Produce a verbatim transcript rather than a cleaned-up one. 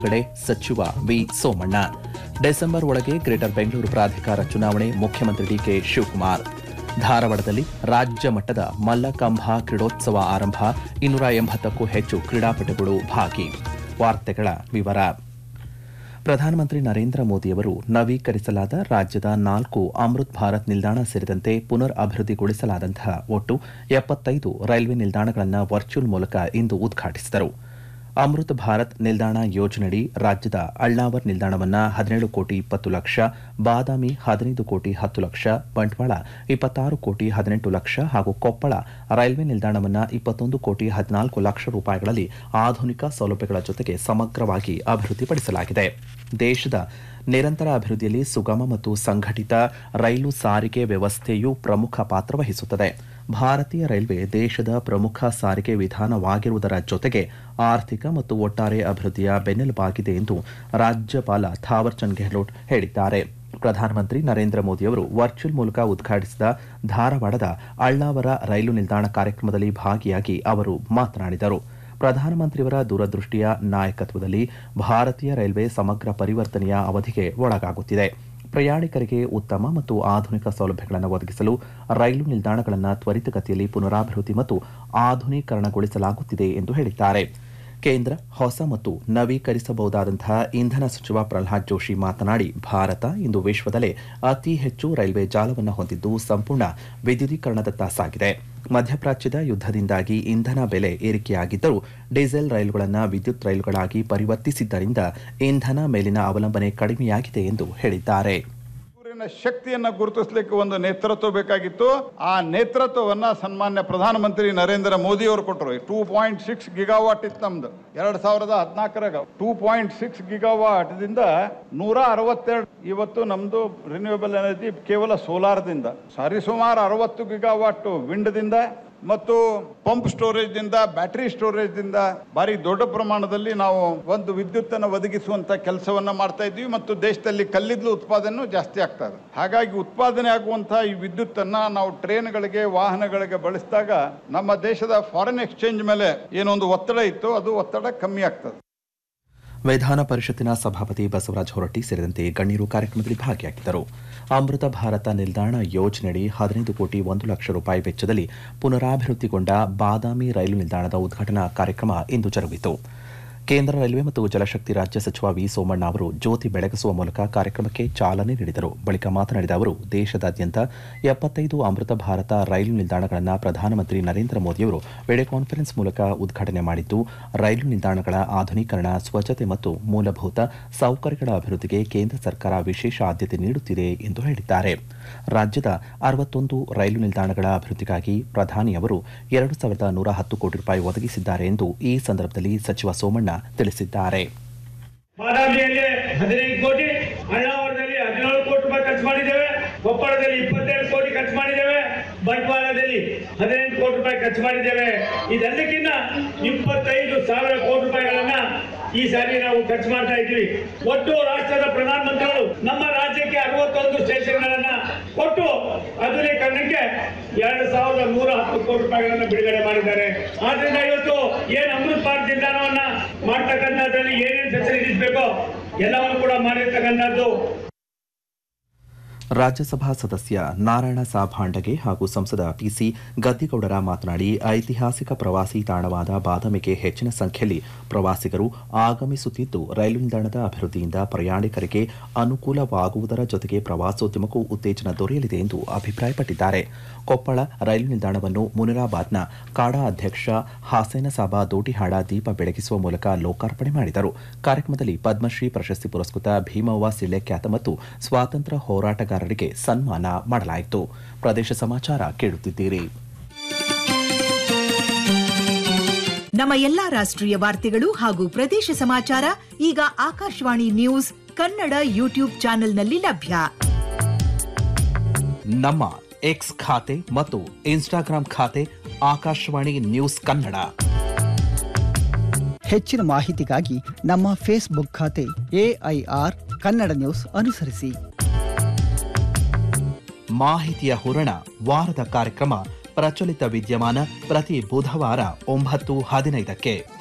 ಕಡೆ ಸಚಿವ V Somanna. December ಒಳಗೆ ಗ್ರೇಟರ್ ಬೆಂಗಳೂರು ಪ್ರಾಧಿಕಾರ ಚುನಾವಣೆ ಮುಖ್ಯಮಂತ್ರಿ ಡಿಕೆ ಶಿವಕುಮಾರ್. ಧಾರವಾಡದಲ್ಲಿ ರಾಜ್ಯ ಮಟ್ಟದ ಮಲ್ಲಕಂಬ ಕ್ರೀಡೋತ್ಸವ ಆರಂಭ. ಇನ್ನೂರ ಎಂಬತ್ತಕ್ಕೂ ಹೆಚ್ಚು ಕ್ರೀಡಾಪಟುಗಳು ಭಾಗಿ. ವಾರ್ತೆಗಳ ವಿವರ. ಪ್ರಧಾನಮಂತ್ರಿ ನರೇಂದ್ರ ಮೋದಿಯವರು ನವೀಕರಿಸಲಾದ ರಾಜ್ಯದ ನಾಲ್ಕು ಅಮೃತ್ ಭಾರತ್ ನಿಲ್ದಾಣ ಸೇರಿದಂತೆ ಪುನರ್ ಅಭಿವೃದ್ಧಿಗೊಳಿಸಲಾದಂತಹ ಒಟ್ಟು ಎಪ್ಪತ್ತೈದು ರೈಲ್ವೆ ನಿಲ್ದಾಣಗಳನ್ನು ವರ್ಚುವಲ್ ಮೂಲಕ ಇಂದು ಉದ್ಘಾಟಿಸಿದರು. ಅಮೃತ್ ಭಾರತ್ ನಿಲ್ದಾಣ ಯೋಜನೆಯಡಿ ರಾಜ್ಯದ ಅಳ್ನಾವರ್ ನಿಲ್ದಾಣವನ್ನು ಹದಿನೇಳು ಕೋಟಿ ಇಪ್ಪತ್ತು ಲಕ್ಷ, ಬಾದಾಮಿ ಹದಿನೈದು ಕೋಟಿ ಹತ್ತು ಲಕ್ಷ, ಬಂಟ್ವಾಳ ಇಪ್ಪತ್ತಾರು ಕೋಟಿ ಹದಿನೆಂಟು ಲಕ್ಷ ಹಾಗೂ ಕೊಪ್ಪಳ ರೈಲ್ವೆ ನಿಲ್ದಾಣವನ್ನು ಇಪ್ಪತ್ತೊಂದು ಕೋಟಿ ಹದಿನಾಲ್ಕು ಲಕ್ಷ ರೂಪಾಯಿಗಳಲ್ಲಿ ಆಧುನಿಕ ಸೌಲಭ್ಯಗಳ ಜೊತೆಗೆ ಸಮಗ್ರವಾಗಿ ಅಭಿವೃದ್ಧಿಪಡಿಸಲಾಗಿದೆ. ದೇಶದ ನಿರಂತರ ಅಭಿವೃದ್ಧಿಯಲ್ಲಿ ಸುಗಮ ಮತ್ತು ಸಂಘಟಿತ ರೈಲು ಸಾರಿಗೆ ವ್ಯವಸ್ಥೆಯು ಪ್ರಮುಖ ಪಾತ್ರ ವಹಿಸುತ್ತದೆ. ಭಾರತೀಯ ರೈಲ್ವೆ ದೇಶದ ಪ್ರಮುಖ ಸಾರಿಗೆ ವಿಧಾನವಾಗಿರುವುದರ ಜೊತೆಗೆ ಆರ್ಥಿಕ ಮತ್ತು ಒಟ್ಟಾರೆ ಅಭಿವೃದ್ಧಿಯ ಬೆನ್ನೆಲುಬಾಗಿದೆ ಎಂದು ರಾಜ್ಯಪಾಲ ಥಾವರ್ಚಂದ್ ಗೆಹ್ಲೋಟ್ ಹೇಳಿದ್ದಾರೆ. ಪ್ರಧಾನಮಂತ್ರಿ ನರೇಂದ್ರ ಮೋದಿಯವರು ವರ್ಚುವಲ್ ಮೂಲಕ ಉದ್ಘಾಟಿಸಿದ ಧಾರವಾಡದ ಅಳ್ನಾವರ ರೈಲು ನಿಲ್ದಾಣ ಕಾರ್ಯಕ್ರಮದಲ್ಲಿ ಭಾಗಿಯಾಗಿ ಅವರು ಮಾತನಾಡಿದರು. ಪ್ರಧಾನಮಂತ್ರಿಯವರ ದೂರದೃಷ್ಟಿಯ ನಾಯಕತ್ವದಲ್ಲಿ ಭಾರತೀಯ ರೈಲ್ವೆ ಸಮಗ್ರ ಪರಿವರ್ತನೆಯ ಅವಧಿಗೆ ಒಳಗಾಗುತ್ತಿದೆ. ಪ್ರಯಾಣಿಕರಿಗೆ ಉತ್ತಮ ಮತ್ತು ಆಧುನಿಕ ಸೌಲಭ್ಯಗಳನ್ನು ಒದಗಿಸಲು ರೈಲು ನಿಲ್ದಾಣಗಳನ್ನು ತ್ವರಿತಗತಿಯಲ್ಲಿ ಪುನರಾಭಿವೃದ್ಧಿ ಮತ್ತು ಆಧುನೀಕರಣಗೊಳಿಸಲಾಗುತ್ತಿದೆ ಎಂದು ಹೇಳಿದ್ದಾರೆ. ಕೇಂದ್ರ ಹೊಸ ಮತ್ತು ನವೀಕರಿಸಬಹುದಾದಂತಹ ಇಂಧನ ಸಚಿವ ಪ್ರಹ್ಲಾದ್ ಜೋಶಿ ಮಾತನಾಡಿ, ಭಾರತ ಇಂದು ವಿಶ್ವದಲ್ಲೇ ಅತಿ ಹೆಚ್ಚು ರೈಲ್ವೆ ಜಾಲವನ್ನು ಹೊಂದಿದ್ದು ಸಂಪೂರ್ಣ ವಿದ್ಯುದೀಕರಣದತ್ತ ಸಾಗಿದೆ. ಮಧ್ಯಪ್ರಾಚ್ಯದ ಯುದ್ಧದಿಂದಾಗಿ ಇಂಧನ ಬೆಲೆ ಏರಿಕೆಯಾಗಿದ್ದರೂ ಡೀಸೆಲ್ ರೈಲುಗಳನ್ನು ವಿದ್ಯುತ್ ರೈಲುಗಳಾಗಿ ಪರಿವರ್ತಿಸಿದ್ದರಿಂದ ಇಂಧನ ಮೇಲಿನ ಅವಲಂಬನೆ ಕಡಿಮೆಯಾಗಿದೆ ಎಂದು ಹೇಳಿದ್ದಾರೆ. ಶಕ್ತಿಯನ್ನ ಗುರುತಿಸಲಿಕ್ಕೆ ಒಂದು ನೇತೃತ್ವ ಬೇಕಾಗಿತ್ತು. ಆ ನೇತೃತ್ವವನ್ನ ಸನ್ಮಾನ್ಯ ಪ್ರಧಾನಮಂತ್ರಿ ನರೇಂದ್ರ ಮೋದಿ ಅವರು ಕೊಟ್ಟರು. ಟೂ ಪಾಯಿಂಟ್ ಸಿಕ್ಸ್ ಗಿಗಾವಾಟ್ ಇತ್ತು ನಮ್ದು ಎರಡ್ ಸಾವಿರದ ಹದಿನಾಲ್ಕರಾಗ. ಟೂ ಪಾಯಿಂಟ್ ಸಿಕ್ಸ್ ಗಿಗಾವಾಟ್ ದಿಂದ ನೂರ ಅರವತ್ತೆರಡು ಇವತ್ತು ನಮ್ದು ರಿನ್ಯೂಯಬಲ್ ಎನರ್ಜಿ ಕೇವಲ ಸೋಲಾರ್ದಿಂದ, ಸರಿಸುಮಾರು ಅರವತ್ತು ಗಿಗಾವಾಟ್ ವಿಂಡ್ ದಿಂದ ಮತ್ತು ಪಂಪ್ ಸ್ಟೋರೇಜ್ ದಿಂದ, ಬ್ಯಾಟರಿ ಸ್ಟೋರೇಜ್ ದಿಂದ ಭಾರಿ ದೊಡ್ಡ ಪ್ರಮಾಣದಲ್ಲಿ ನಾವು ಒಂದು ವಿದ್ಯುತ್ ಅನ್ನು ಒದಗಿಸುವಂತ ಕೆಲಸವನ್ನ ಮಾಡ್ತಾ ಇದ್ವಿ ಮತ್ತು ದೇಶದಲ್ಲಿ ಕಲ್ಲಿದ್ದಲು ಉತ್ಪಾದನೆ ಜಾಸ್ತಿ ಆಗ್ತಾ ಇದೆ. ಹಾಗಾಗಿ ಉತ್ಪಾದನೆ ಆಗುವಂತಹ ಈ ವಿದ್ಯುತ್ ಅನ್ನ ನಾವು ಟ್ರೈನ್ಗಳಿಗೆ, ವಾಹನಗಳಿಗೆ ಬಳಸಿದಾಗ ನಮ್ಮ ದೇಶದ ಫಾರಿನ್ ಎಕ್ಸ್ಚೇಂಜ್ ಮೇಲೆ ಏನೊಂದು ಒತ್ತಡ ಇತ್ತು, ಅದು ಒತ್ತಡ ಕಮ್ಮಿ ಆಗ್ತದೆ. ವಿಧಾನ ಪರಿಷತ್ತಿನ ಸಭಾಪತಿ ಬಸವರಾಜ ಹೊರಟ್ಟಿ ಸೇರಿದಂತೆ ಗಣ್ಯರು ಕಾರ್ಯಕ್ರಮದಲ್ಲಿ ಭಾಗಿಯಾಗಿದ್ದರು. ಅಮೃತ ಭಾರತ ನಿಲ್ದಾಣ ಯೋಜನೆಯಡಿ ಹದಿನೈದು ಕೋಟಿ ಒಂದು ಲಕ್ಷ ರೂಪಾಯಿ ವೆಚ್ಚದಲ್ಲಿ ಪುನರಾಭಿವೃದ್ಧಿಗೊಂಡ ಬಾದಾಮಿ ರೈಲು ನಿಲ್ದಾಣದ ಉದ್ಘಾಟನಾ ಕಾರ್ಯಕ್ರಮ ಇಂದು ಜರುಗಿತು. ಕೇಂದ್ರ ರೈಲ್ವೆ ಮತ್ತು ಜಲಶಕ್ತಿ ರಾಜ್ಯ ಸಚಿವ ವಿ ಸೋಮಣ್ಣ ಅವರು ಜ್ಯೋತಿ ಬೆಳಗಿಸುವ ಮೂಲಕ ಕಾರ್ಯಕ್ರಮಕ್ಕೆ ಚಾಲನೆ ನೀಡಿದರು. ಬಳಿಕ ಮಾತನಾಡಿದ ಅವರು, ದೇಶದಾದ್ಯಂತ ಎಪ್ಪತ್ತೈದು ಅಮೃತ ಭಾರತ ರೈಲು ನಿಲ್ದಾಣಗಳನ್ನು ಪ್ರಧಾನಮಂತ್ರಿ ನರೇಂದ್ರ ಮೋದಿಯವರು ವಿಡಿಯೋ ಕಾನ್ಫರೆನ್ಸ್ ಮೂಲಕ ಉದ್ಘಾಟನೆ ಮಾಡಿದ್ದು, ರೈಲು ನಿಲ್ದಾಣಗಳ ಆಧುನೀಕರಣ, ಸ್ವಚ್ಛತೆ ಮತ್ತು ಮೂಲಭೂತ ಸೌಕರ್ಯಗಳ ಅಭಿವೃದ್ಧಿಗೆ ಕೇಂದ್ರ ಸರ್ಕಾರ ವಿಶೇಷ ಆದ್ಯತೆ ನೀಡುತ್ತಿದೆ ಎಂದು ಹೇಳಿದ್ದಾರೆ. ರಾಜ್ಯದ ಅರವತ್ತೊಂದು ರೈಲು ನಿಲ್ದಾಣಗಳ ಅಭಿವೃದ್ಧಿಗಾಗಿ ಪ್ರಧಾನಿ ಅವರು ಎರಡು ಸಾವಿರದ ನೂರ ಹತ್ತು ಕೋಟಿ ರೂಪಾಯಿ ಒದಗಿಸಿದ್ದಾರೆ ಎಂದು ಈ ಸಂದರ್ಭದಲ್ಲಿ ಸಚಿವ ಸೋಮಣ್ಣ ತಿಳಿಸಿದ್ದಾರೆ. ಬಾದಾಮಿಯಲ್ಲಿ ಹದಿನೈದು ಕೋಟಿ, ಅಳ್ನಾವರದಲ್ಲಿ ಹದಿನೇಳು ಕೋಟಿ ರೂಪಾಯಿ ಖರ್ಚು ಮಾಡಿದ್ದೇವೆ, ಕೊಪ್ಪಳದಲ್ಲಿ ಇಪ್ಪತ್ತೆರಡು ಕೋಟಿ ಖರ್ಚು ಮಾಡಿದ್ದೇವೆ, ಬಂಟ್ವಾಳದಲ್ಲಿ ಹದಿನೆಂಟು ಕೋಟಿ ರೂಪಾಯಿ ಖರ್ಚು ಮಾಡಿದ್ದೇವೆ. ಇದೆಲ್ಲಕ್ಕಿಂತ ಇಪ್ಪತ್ತೈದು ಸಾವಿರ ಕೋಟಿ ರೂಪಾಯಿಗಳನ್ನ ಈ ಸಾರಿ ನಾವು ಖರ್ಚು ಮಾಡ್ತಾ ಇದ್ವಿ. ಒಟ್ಟು ರಾಷ್ಟ್ರದ ಪ್ರಧಾನಮಂತ್ರಿಗಳು ನಮ್ಮ ರಾಜ್ಯಕ್ಕೆ ಅರವತ್ತೊಂದು ಸ್ಟೇಷನ್ಗಳನ್ನ ಕೊಟ್ಟು ಆಧುನೀಕರಣಕ್ಕೆ ಎರಡು ಸಾವಿರದ ನೂರ ಹತ್ತು ಕೋಟಿ ರೂಪಾಯಿಗಳನ್ನ ಬಿಡುಗಡೆ ಮಾಡಿದ್ದಾರೆ. ಆದ್ರಿಂದ ಇವತ್ತು ಏನ್ ಅಮೃತ್ ಭಾರತ್ ನಿಲ್ದಾಣವನ್ನ ಮಾಡ್ತಕ್ಕಂಥದ್ರಲ್ಲಿ ಏನೇನು ಫೆಸಿಲಿಟೀಸ್ ಬೇಕೋ ಎಲ್ಲವನ್ನು ಕೂಡ ಮಾಡಿರ್ತಕ್ಕಂಥದ್ದು. ರಾಜ್ಯಸಭಾ ಸದಸ್ಯ ನಾರಾಯಣ ಸಾಭಾಂಡಗೆ ಹಾಗೂ ಸಂಸದ ಪಿಸಿ ಗದ್ದಿಗೌಡರ ಮಾತನಾಡಿ, ಐತಿಹಾಸಿಕ ಪ್ರವಾಸಿ ತಾಣವಾದ ಬಾದಾಮಿಗೆ ಹೆಚ್ಚಿನ ಸಂಖ್ಯೆಯಲ್ಲಿ ಪ್ರವಾಸಿಗರು ಆಗಮಿಸುತ್ತಿದ್ದು, ರೈಲು ನಿಲ್ದಾಣದ ಅಭಿವೃದ್ಧಿಯಿಂದ ಪ್ರಯಾಣಿಕರಿಗೆ ಅನುಕೂಲವಾಗುವುದರ ಜೊತೆಗೆ ಪ್ರವಾಸೋದ್ಯಮಕ್ಕೂ ಉತ್ತೇಜನ ದೊರೆಯಲಿದೆ ಎಂದು ಅಭಿಪ್ರಾಯಪಟ್ಟಿದ್ದಾರೆ. ಕೊಪ್ಪಳ ರೈಲು ನಿಲ್ದಾಣವನ್ನು ಮುನಿರಾಬಾದ್ನ ಕಾಡಾ ಅಧ್ಯಕ್ಷ ಹಾಸೇನಸಾಬ ದೋಟಿಹಾಡ ದೀಪ ಬೆಳಗಿಸುವ ಮೂಲಕ ಲೋಕಾರ್ಪಣೆ ಮಾಡಿದರು. ಕಾರ್ಯಕ್ರಮದಲ್ಲಿ ಪದ್ಮಶ್ರೀ ಪ್ರಶಸ್ತಿ ಪುರಸ್ಕೃತ ಭೀಮವ್ವ ಸಿಳ್ಳೆಕ್ಯಾತ ಮತ್ತು ಸ್ವಾತಂತ್ರ್ಯ ಹೋರಾಟಗಾರರಿಗೆ ಸನ್ಮಾನ ಮಾಡಲಾಯಿತು. ಪ್ರದೇಶ ಸಮಾಚಾರ ಕೇಳುತ್ತಿದ್ದೀರಿ. ನಮ್ಮ ಎಲ್ಲಾ ರಾಷ್ಟ್ರೀಯ ವಾರ್ತೆಗಳು ಹಾಗೂ ಪ್ರದೇಶ ಸಮಾಚಾರ ಈಗ ಆಕಾಶವಾಣಿ ನ್ಯೂಸ್ ಕನ್ನಡ ಯೂಟ್ಯೂಬ್ ಚಾನೆಲ್ನಲ್ಲಿ ಲಭ್ಯ. ನಮ್ಮ ಎಕ್ಸ್ ಖಾತೆ ಮತ್ತು ಇನ್ಸ್ಟಾಗ್ರಾಂ ಖಾತೆ ಆಕಾಶವಾಣಿ ನ್ಯೂಸ್ ಕನ್ನಡ. ಹೆಚ್ಚಿನ ಮಾಹಿತಿಗಾಗಿ ನಮ್ಮ ಫೇಸ್ಬುಕ್ ಖಾತೆ ಎಐಆರ್ ಕನ್ನಡ ನ್ಯೂಸ್ ಅನುಸರಿಸಿ. ಮಾಹಿತಿಯ ಹೂರಣ, ವಾರದ ಕಾರ್ಯಕ್ರಮ ಪ್ರಚಲಿತ ವಿದ್ಯಮಾನ ಪ್ರತಿ ಬುಧವಾರ ಒಂಬತ್ತು ಹದಿನೈದಕ್ಕೆ.